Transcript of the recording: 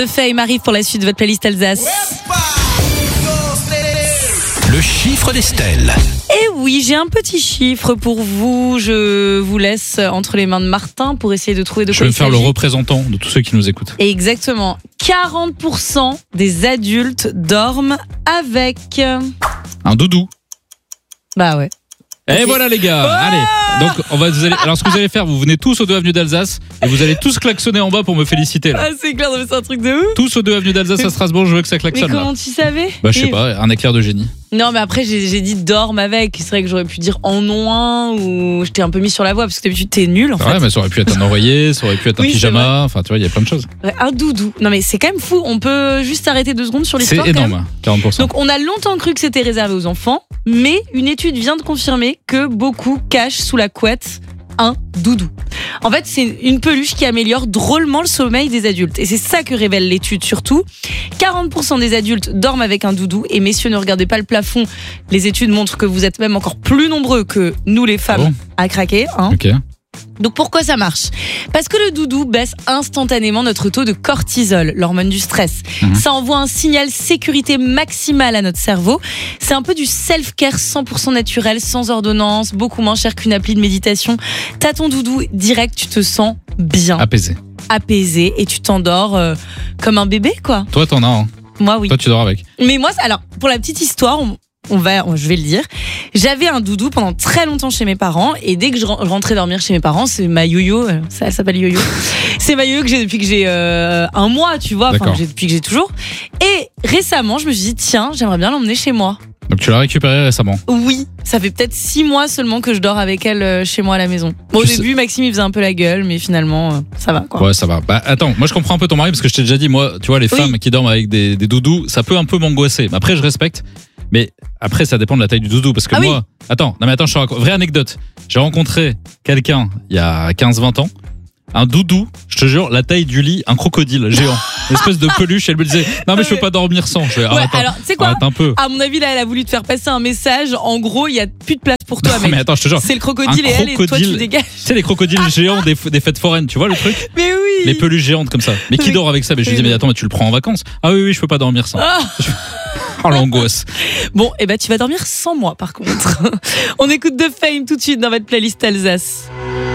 De Fame arrive pour la suite de votre playlist Alsace. Le chiffre d'Estelle. Et oui, j'ai un petit chiffre pour vous. Je vous laisse entre les mains de Martin pour essayer de trouver de quoi Je vais il me faire le s'agit. représentant de tous ceux qui nous écoutent. Exactement. 40% des adultes dorment avec... Un doudou. Bah ouais. Et Ok. voilà les gars, allez. Donc alors ce que vous allez faire, vous venez tous aux 2 avenues d'Alsace et vous allez tous klaxonner en bas pour me féliciter là. Ah, c'est clair, c'est un truc de ouf. Tous aux 2 avenues d'Alsace à Strasbourg, je veux que ça Mais klaxonne là. comment tu savais? Bah je sais Et- pas, un éclair de génie. Non, mais après, j'ai dit dorme avec. C'est vrai que j'aurais pu dire en nom un ou je t'ai un peu mis sur la voie parce que d'habitude, t'es nul en fait. Ouais, mais ça aurait pu être un oreiller, ça aurait pu être un Oui, c'est pyjama, enfin tu vois, il y a plein de choses. Ouais, un doudou. Non, mais c'est quand même fou. On peut juste arrêter 2 secondes sur C'est l'histoire. quand même. énorme, 40%. Donc, on a longtemps cru que c'était réservé aux enfants, mais une étude vient de confirmer que beaucoup cachent sous la couette un doudou. En fait, c'est une peluche qui améliore drôlement le sommeil des adultes. Et c'est ça que révèle l'étude surtout. 40% des adultes dorment avec un doudou. Et messieurs, ne regardez pas le plafond. Les études montrent que vous êtes même encore plus nombreux que nous les femmes Ah bon à craquer. Hein. Ok. Donc pourquoi ça marche? Parce que le doudou baisse instantanément notre taux de cortisol, l'hormone du stress. Ça envoie un signal sécurité maximale à notre cerveau. C'est un peu du self-care 100% naturel, sans ordonnance, beaucoup moins cher qu'une appli de méditation. T'as ton doudou direct, tu te sens bien, Apaisé. apaisé et tu t'endors comme un bébé quoi. Toi t'en as un. Moi oui. Toi tu dors avec. Mais moi, alors pour la petite histoire, je vais le dire. J'avais un doudou pendant très longtemps chez mes parents et dès que je rentrais dormir chez mes parents, c'est ma yo-yo, ça s'appelle yo-yo. C'est ma yo-yo que j'ai depuis que j'ai 1 mois, tu vois, enfin D'accord. depuis que j'ai toujours. Et récemment, je me suis dit tiens, j'aimerais bien l'emmener chez moi. Donc tu l'as récupéré récemment. Oui, ça fait peut-être 6 mois seulement que je dors avec elle chez moi à la maison. Bon, au Tu début, Maxime il faisait un peu la gueule, mais finalement ça va quoi. Ouais, ça va. Bah attends, moi je comprends un peu ton mari parce que je t'ai déjà dit, moi, tu vois, les Oui. femmes qui dorment avec des doudous, ça peut un peu m'angoisser. Mais après, je respecte. Mais après, ça dépend de la taille du doudou parce que Ah oui. moi, attends, je te raconte. Vraie anecdote. J'ai rencontré quelqu'un il y a 15-20 ans. Un doudou, je te jure, la taille du lit, un crocodile géant. Une espèce de peluche. Elle me disait, non mais je peux pas dormir sans. Je fais, Ouais, alors, tu sais quoi? arrête un peu. À mon avis, là, elle a voulu te faire passer un message. En gros, il y a plus de place pour toi, Non, mec. mais attends, je te jure. C'est le crocodile Un et elle, et toi tu crocodile. dégages. Tu sais, les crocodiles géants des fêtes foraines, tu vois le truc? Mais oui. Les peluches géantes comme ça. Mais qui Oui. dort avec ça? Mais je lui dis, mais attends, mais tu le prends en vacances? Ah oui, je peux pas dormir sans. Ah. Oh l'angoisse. Bon, et ben tu vas dormir sans moi par contre. On écoute The Fame tout de suite dans votre playlist Alsace.